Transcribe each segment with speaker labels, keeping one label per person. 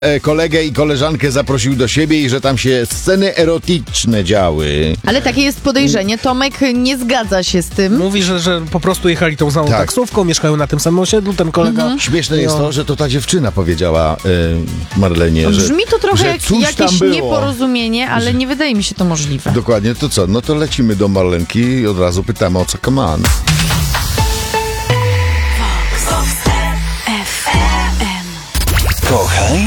Speaker 1: kolegę i koleżankę zaprosił do siebie i że tam się sceny erotyczne działy.
Speaker 2: Ale takie jest podejrzenie. Tomek nie zgadza się z tym.
Speaker 3: Mówi, że po prostu jechali tą samą
Speaker 1: Tak.
Speaker 3: taksówką, mieszkają na tym samym osiedlu, ten kolega...
Speaker 1: Śmieszne jest to, że to ta dziewczyna powiedziała Marlenie, że
Speaker 2: Brzmi to trochę
Speaker 1: że
Speaker 2: jak
Speaker 1: cóż tam
Speaker 2: jakieś
Speaker 1: było.
Speaker 2: nieporozumienie, ale nie wydaje mi się to możliwe.
Speaker 1: Dokładnie, to co? No to lecimy do Marlenki i od razu pytamy o co come on.
Speaker 4: Kochaj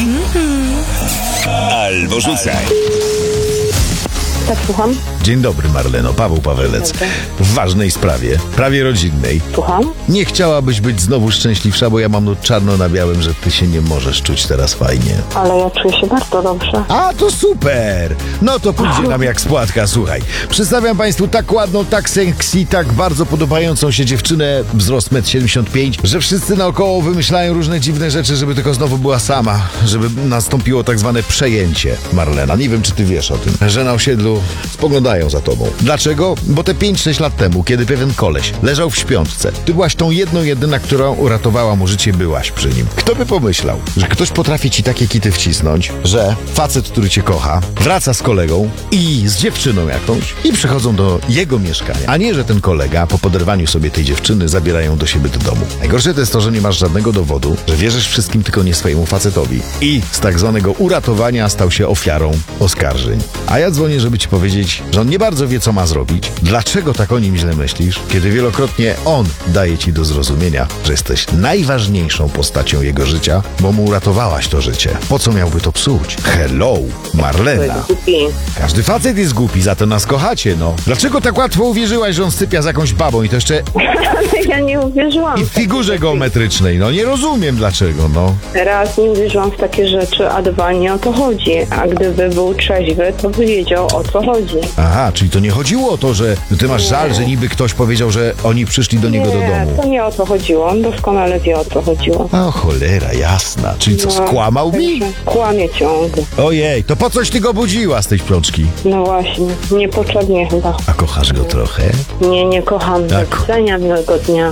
Speaker 4: albo rzucaj.
Speaker 5: Tak, słucham?
Speaker 1: Dzień dobry, Marleno. Paweł Pawelec. W ważnej sprawie, prawie rodzinnej.
Speaker 5: Słucham?
Speaker 1: Nie chciałabyś być znowu szczęśliwsza, bo ja mam tu czarno na białym, że ty się nie możesz czuć teraz fajnie.
Speaker 5: Ale ja czuję się bardzo dobrze.
Speaker 1: A, to super! No to pójdzie nam jak spłatka, słuchaj. Przedstawiam państwu tak ładną, tak sexy, tak bardzo podobającą się dziewczynę, wzrost 1,75 m, że wszyscy naokoło wymyślają różne dziwne rzeczy, żeby tylko znowu była sama, żeby nastąpiło tak zwane przejęcie. Marlena, nie wiem, czy ty wiesz o tym, że na osiedlu spoglądają za tobą. Dlaczego? Bo te 5-6 lat temu, kiedy pewien koleś leżał w śpiączce, ty byłaś tą jedną jedyna, która uratowała mu życie, byłaś przy nim. Kto by pomyślał, że ktoś potrafi ci takie kity wcisnąć, że facet, który cię kocha, wraca z kolegą i z dziewczyną jakąś i przychodzą do jego mieszkania, a nie, że ten kolega po poderwaniu sobie tej dziewczyny zabierają do siebie do domu. Najgorsze to jest to, że nie masz żadnego dowodu, że wierzysz wszystkim, tylko nie swojemu facetowi. I z tak zwanego uratowania stał się ofiarą oskarżeń. A ja dzwonię, żeby ci powiedzieć, że on nie bardzo wie, co ma zrobić. Dlaczego tak o nim źle myślisz, kiedy wielokrotnie on daje ci do zrozumienia, że jesteś najważniejszą postacią jego życia, bo mu uratowałaś to życie. Po co miałby to psuć? Hello, Marlena. Każdy facet jest głupi, za to nas kochacie, no. Dlaczego tak łatwo uwierzyłaś, że on sypia z jakąś babą i to jeszcze
Speaker 5: Ale ja nie uwierzyłam.
Speaker 1: i w figurze geometrycznej? No nie rozumiem dlaczego, no.
Speaker 5: Raz nie uwierzyłam w takie rzeczy, a dwa nie o to chodzi. A gdyby był trzeźwy, to by wiedział, o co chodzi.
Speaker 1: Aha, czyli to nie chodziło o to, że ty masz żal, że niby ktoś powiedział, że oni przyszli do niego do
Speaker 5: Nie,
Speaker 1: domu.
Speaker 5: to nie o to chodziło. On doskonale wie, o co chodziło.
Speaker 1: O cholera, jasna. Czyli co, skłamał mi?
Speaker 5: Także kłamie ciągle.
Speaker 1: Ojej, to po coś ty go budziła z tej śpiączki?
Speaker 5: No właśnie, niepotrzebnie chyba.
Speaker 1: A kochasz go trochę?
Speaker 5: Nie kocham. Do
Speaker 1: Tak.
Speaker 5: widzenia, miłego dnia.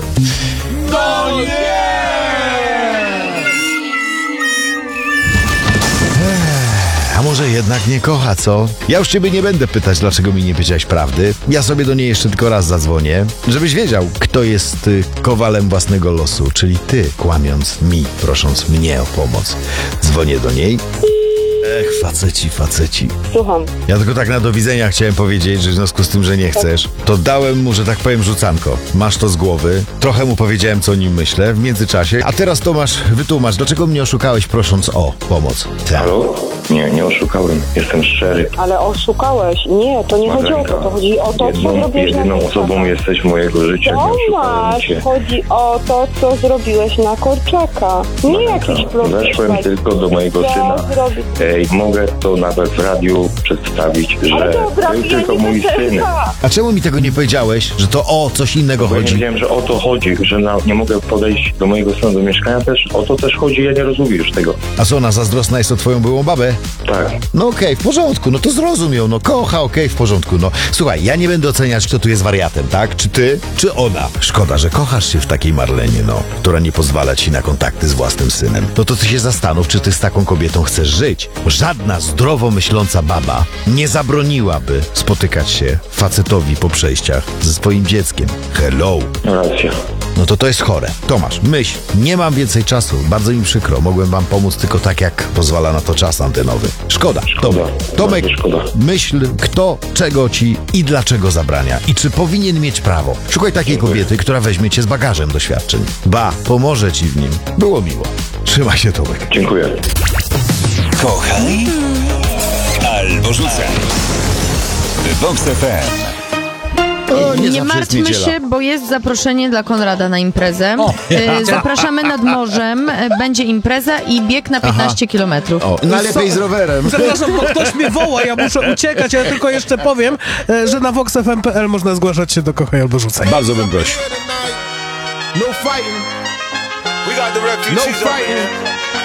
Speaker 1: A może jednak nie kocha, co? Ja już ciebie nie będę pytać, dlaczego mi nie powiedziałeś prawdy. Ja sobie do niej jeszcze tylko raz zadzwonię, żebyś wiedział, kto jest kowalem własnego losu, czyli ty, kłamiąc mi, prosząc mnie o pomoc. Dzwonię do niej. Ech, faceci.
Speaker 5: Słucham.
Speaker 1: Ja tylko tak na do widzenia chciałem powiedzieć, że w związku z tym, że nie chcesz, to dałem mu, że tak powiem, rzucanko. Masz to z głowy. Trochę mu powiedziałem, co o nim myślę w międzyczasie. A teraz, Tomasz, wytłumacz, dlaczego mnie oszukałeś, prosząc o pomoc? Tak.
Speaker 6: Halo? Nie oszukałem. Jestem szczery.
Speaker 5: Ale oszukałeś. Nie, to nie chodzi o to. To chodzi o to, co zrobiłeś na
Speaker 6: Jedyną
Speaker 5: Korczaka.
Speaker 6: osobą jesteś mojego życia. Nie oszukałem
Speaker 5: Tomasz,
Speaker 6: cię.
Speaker 5: chodzi o to, co zrobiłeś na Korczaka. Nie jakiś plotki.
Speaker 6: Weszłem tylko do mojego syna. Ej, mogę to nawet w radiu przedstawić, że był tylko mój syn.
Speaker 1: A czemu mi tego nie powiedziałeś, że to o coś innego
Speaker 6: Bo ja nie
Speaker 1: chodzi?
Speaker 6: wiedziałem, że o to chodzi, że nie mogę podejść do mojego syna do mieszkania też. O to też chodzi, ja nie rozumiem już tego.
Speaker 1: A co, ona zazdrosna jest o twoją byłą babę?
Speaker 6: Tak.
Speaker 1: No okej, w porządku, no to zrozum ją, no kocha, okej, w porządku, no. Słuchaj, ja nie będę oceniać, kto tu jest wariatem, tak? Czy ty, czy ona? Szkoda, że kochasz się w takiej Marlenie, no, która nie pozwala ci na kontakty z własnym synem. No to ty się zastanów, czy ty z taką kobietą chcesz żyć. Żadna zdrowo myśląca baba nie zabroniłaby spotykać się facetowi po przejściach ze swoim dzieckiem. Hello.
Speaker 6: Racja.
Speaker 1: No to jest chore. Tomasz, myśl, nie mam więcej czasu, bardzo mi przykro, mogłem wam pomóc tylko tak, jak pozwala na to czas antenowy. Szkoda. Tomek,
Speaker 6: Bardzo szkoda.
Speaker 1: myśl, kto czego ci i dlaczego zabrania i czy powinien mieć prawo. Szukaj takiej kobiety, która weźmie cię z bagażem doświadczeń. Ba, pomoże ci w nim. Było miło. Trzymaj się, Tomek.
Speaker 6: Dziękuję.
Speaker 4: Kochaj albo rzucaj. Vox FM.
Speaker 1: O,
Speaker 2: Nie
Speaker 1: zawsze jest
Speaker 2: martwmy
Speaker 1: niedziela.
Speaker 2: się, bo jest zaproszenie dla Konrada na imprezę. Zapraszamy nad morzem, będzie impreza i bieg na 15 kilometrów.
Speaker 1: O, najlepiej z rowerem.
Speaker 3: Przepraszam, bo ktoś mnie woła, ja muszę uciekać, ale tylko jeszcze powiem, że na voxfm.pl można zgłaszać się do Kochaj albo Rzucaj.
Speaker 1: Bardzo bym prosił.
Speaker 7: No fighting. We got the refugees. No fighting.